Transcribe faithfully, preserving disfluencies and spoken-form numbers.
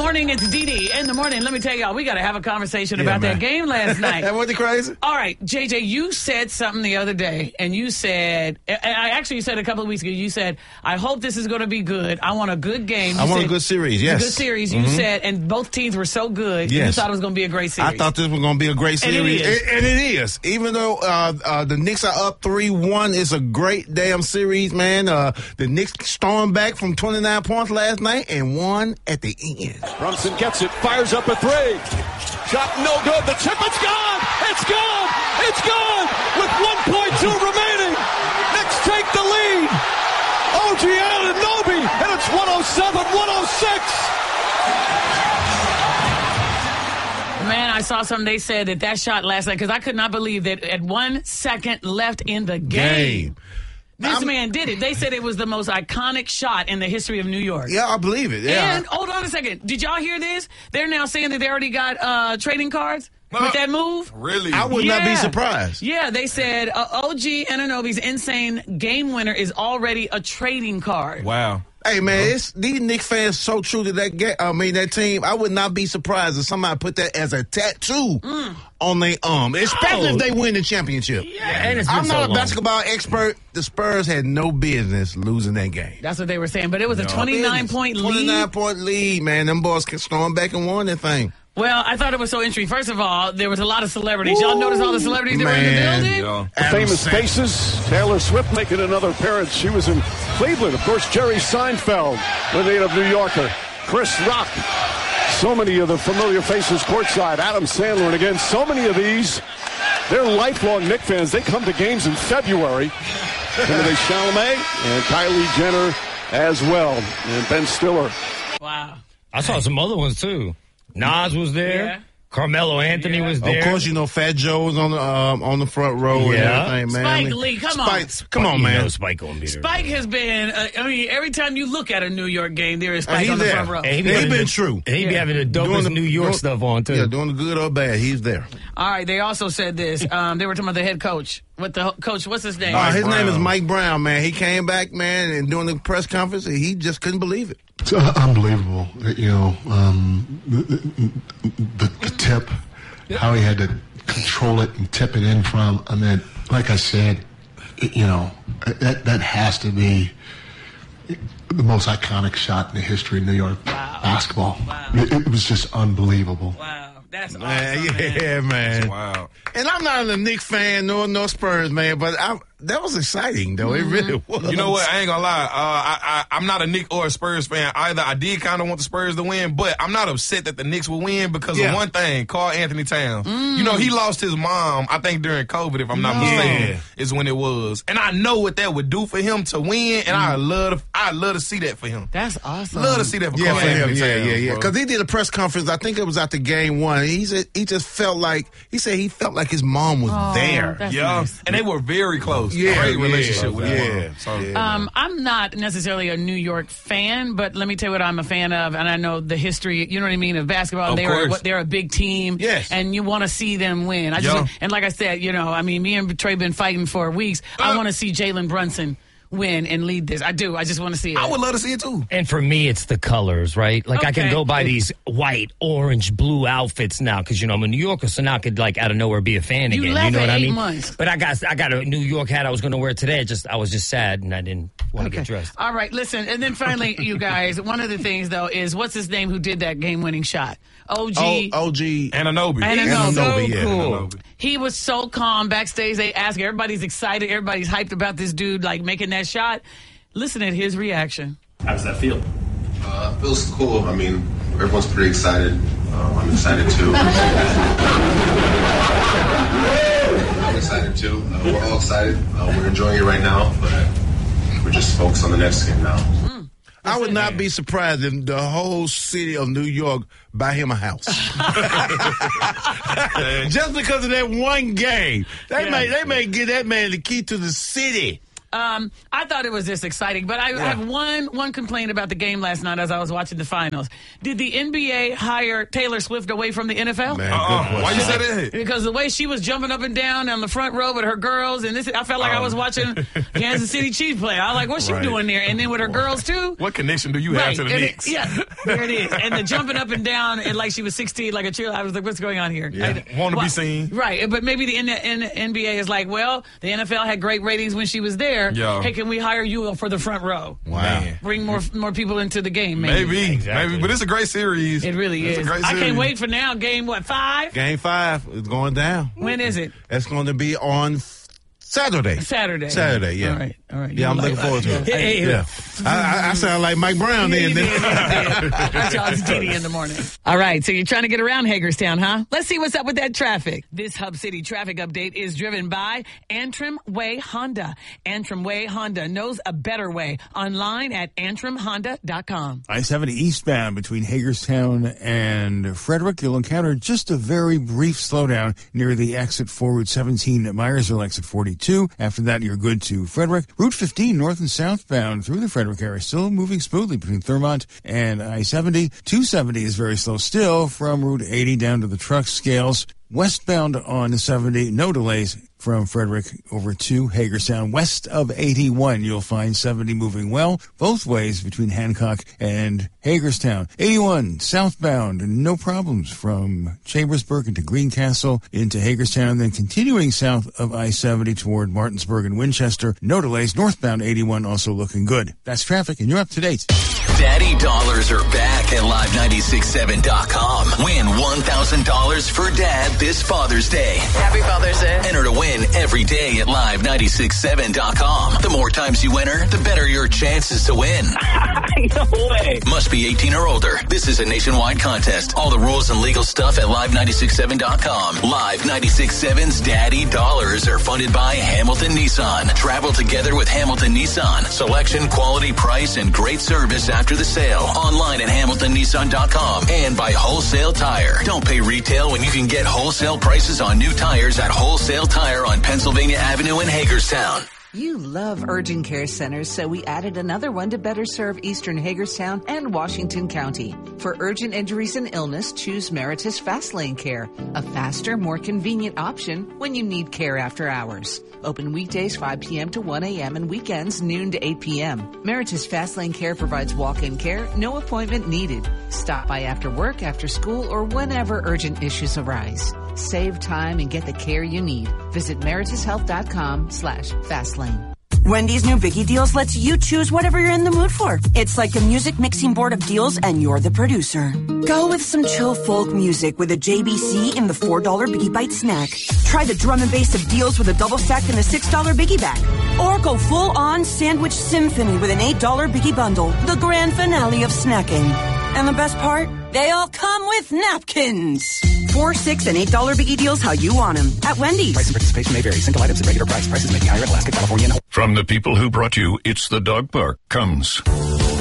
morning. It's Dee Dee in the morning. Let me tell y'all, we got to have a conversation Yeah, about man. that game last night. That wasn't crazy? All right, J J, you said something the other day, and you said, and I actually said a couple of weeks ago, you said, I hope this is going to be good. I want a good game. You I want said, a good series, yes. A good series, you Mhm. said, and both teams were so good, Yes. you thought it was going to be a great series. I thought this was going to be a great And it series. is. And, and it is. Even though uh, uh, the Knicks are up three one, it's a great damn series, man. Uh, the Knicks stormed back from twenty-nine points last night and won at the end. Brunson gets it, fires up a three. Shot no good. The chip, it's gone. It's gone. It's gone. With one point two remaining. Knicks take the lead. O G Anunoby, and it's one oh seven one oh six. Man, I saw something. They said that that shot last night, because I could not believe that at one second left in the game. Game. This I'm- man did it. They said it was the most iconic shot in the history of New York. Yeah, I believe it. Yeah. And hold on a second. Did y'all hear this? They're now saying that they already got uh, trading cards Uh, with that move. Really? I would not be Yeah. surprised. Yeah, they said uh, O G Anunoby's insane game winner is already a trading card. Wow. Hey, man, it's, these Knicks fans so true to that game. I mean, that team. I would not be surprised if somebody put that as a tattoo on their arm, especially Oh. if they win the championship. Yeah, and it's been I'm so not a long. basketball expert. The Spurs had no business losing that game. That's what they were saying. But it was a twenty-nine point lead. twenty-nine point lead, man. Them boys can storm back and won that thing. Well, I thought it was so interesting. First of all, there was a lot of celebrities. Y'all notice all the celebrities that were in the Man. building? Yeah. Adam Famous Sandler. faces. Taylor Swift making another appearance. She was in Cleveland. Of course, Jerry Seinfeld, the native New Yorker. Chris Rock. So many of the familiar faces courtside. Adam Sandler. And again, so many of these, they're lifelong Knick fans. They come to games in February. Timothy Chalamet and Kylie Jenner as well. And Ben Stiller. Wow. I saw some other ones too. Nas was there. Yeah. Carmelo Anthony Yeah. was there. Of course, you know Fat Joe was on the um, on the front row Yeah. and everything, man. Spike I mean, Lee, come on. Spike- come on, You man. know Spike gonna be there. Spike has been, uh, I mean, every time you look at a New York game, there is Uh, Spike he's on the there. front row. And he He having been the- true. and he be Yeah. having the dopest Doing the- New York doing- stuff on too. Yeah, doing the good or bad, he's there. All right, they also said this. Um, they were talking about the head coach. What the ho- coach, what's his name? Uh, his Brown. name is Mike Brown, man. He came back, man, and during the press conference, he just couldn't believe it. It's uh, unbelievable, you know, um, the, the, the tip, how he had to control it and tip it in from. I mean, like I said, it, you know, that that has to be the most iconic shot in the history of New York Wow. basketball. Wow. It, it was just unbelievable. Wow, that's awesome, Man, man. yeah, man. Wow. And I'm not a Knicks fan nor no Spurs, man, but I, that was exciting, though. It really was. You know what? I ain't gonna lie. Uh, I, I, I'm not a Knicks or a Spurs fan either. I did kind of want the Spurs to win, but I'm not upset that the Knicks will win because Yeah. of one thing: Carl Anthony Towns. You know, he lost his mom, I think, during COVID, if I'm not No. mistaken, Yeah. is when it was. And I know what that would do for him to win, and I love to, I love to see that for him. That's awesome. Love to see that for Yeah, Carl for him, Anthony yeah, Towns. yeah, yeah. bro. Because he did a press conference. I think it was after game one. He said he just felt like he said he felt like his mom was Oh, there. that's Yeah, nice. and they were very close. Yeah, Great yeah, relationship with his yeah, mom. So, yeah. Um, I'm not necessarily a New York fan, but let me tell you what I'm a fan of, and I know the history. You know what I mean of basketball. Of they're course. what- they're a big team, Yes. and you want to see them win. I just Yeah. and like I said, you know, I mean, me and Trey been fighting for weeks. I want to see Jalen Brunson win and lead this. I do. I just want to see it. I would love to see it too. And for me, it's the colors, right? Like I can Okay. go by these white, orange, blue outfits now because you know I'm a New Yorker, so now I could like out of nowhere be a fan You again. left You know at what I eight mean? months. But I got I got a New York hat I was going to wear today. Just I was just sad and I didn't want to Okay. get dressed. All right, listen, and then finally, you guys, one of the things though is what's his name who did that game-winning shot? O G. O G. Anunoby. Anunoby. Anunoby, yeah. Anunoby. He was so calm backstage. They ask, everybody's excited, everybody's hyped about this dude like making that shot. Listen at his reaction. How does that feel? Uh, feels cool. I mean, everyone's pretty excited. Um, I'm excited too. I'm excited too. Uh, we're all excited. Uh, we're enjoying it right now, but we're just focused on the next game now. I would not be surprised if the whole city of New York buy him a house. Just because of that one game. They Yeah. may they may give that man the key to the city. Um, I thought it was just exciting, but I, Yeah. I have one one complaint about the game last night as I was watching the finals. Did the N B A hire Taylor Swift away from the N F L? Man, Uh-uh. good Why you say question. that? Because the way she was jumping up and down on the front row with her girls, and this, I felt like I was watching Kansas City Chiefs play. I was like, what's she Right. doing there? And then with her girls too. What connection do you have to the and Knicks? It, yeah, there it is. And the jumping up and down and like she was sixteen, like a cheerleader. I was like, what's going on here? Yeah. I, Wanna be well, seen. Right. But maybe the N- N- N B A is like, well, the N F L had great ratings when she was there. Yeah. Hey, can we hire you for the front row? Wow. Man. Bring more more people into the game, maybe. Maybe, Exactly. maybe, but it's a great series. It really it's is. A great I series. can't wait for now. Game, what, five? Game five is going down. When is it? That's going to be on Saturday. Saturday. Saturday, yeah. All right, all right. Yeah, I'm You looking like- forward to it. Hey, Yeah. I, I, I sound like Mike Brown Yeah, then. you did, you did. That's y'all's Diddy in the morning. All right, so you're trying to get around Hagerstown, huh? Let's see what's up with that traffic. This Hub City traffic update is driven by Antrim Way Honda. Antrim Way Honda knows a better way. Online at antrim honda dot com. I seventy eastbound between Hagerstown and Frederick, you'll encounter just a very brief slowdown near the exit for Route seventeen at Myersville, exit forty-two. After that, you're good to Frederick. Route fifteen, north and southbound through the Frederick area, still moving smoothly between Thurmont and I seventy. two seventy is very slow still from Route eighty down to the truck scales. Westbound on seventy, no delays from Frederick over to Hagerstown. West of eighty-one, you'll find seventy moving well, both ways between Hancock and Hagerstown. eighty-one, southbound, no problems from Chambersburg into Greencastle into Hagerstown, then continuing south of I seventy toward Martinsburg and Winchester. No delays. Northbound eighty-one also looking good. That's traffic, and you're up to date. Daddy dollars are back at live nine six seven dot com. Win one thousand dollars for Dad this Father's Day. Happy Father's Day. Enter to win every day at live nine six seven dot com. The more times you enter, the better your chances to win. No way. Must be eighteen or older. This is a nationwide contest. All the rules and legal stuff at live nine six seven dot com. Live nine six seven's Daddy Dollars are funded by Hamilton Nissan. Travel together with Hamilton Nissan. Selection, quality, price, and great service after the sale. Online at hamilton nissan dot com and by Wholesale Tire. Don't pay retail when you can get wholesale prices on new tires at Wholesale Tire on Pennsylvania Avenue in Hagerstown. You love urgent care centers, so we added another one to better serve Eastern Hagerstown and Washington County. For urgent injuries and illness, choose Meritus Fastlane Care, a faster, more convenient option when you need care after hours. Open weekdays five p.m. to one a.m. and weekends noon to eight p.m. Meritus Fastlane Care provides walk-in care, no appointment needed. Stop by after work, after school, or whenever urgent issues arise. Save time and get the care you need. Visit meritus health dot com slash fastlane. Wendy's new Biggie Deals lets you choose whatever you're in the mood for. It's like a music mixing board of deals, and you're the producer. Go with some chill folk music with a J B C in the four dollar Biggie Bite snack. Try the drum and bass of deals with a double stack in the six dollar Biggie bag. Or go full-on sandwich symphony with an eight dollar Biggie bundle, the grand finale of snacking. And the best part? They all come with napkins. Four, six, and eight dollar Biggie Deals how you want them at Wendy's. Price and participation may vary. Single items at regular price. Prices may be higher in Alaska, California, and From the people who brought you It's the Dog Park comes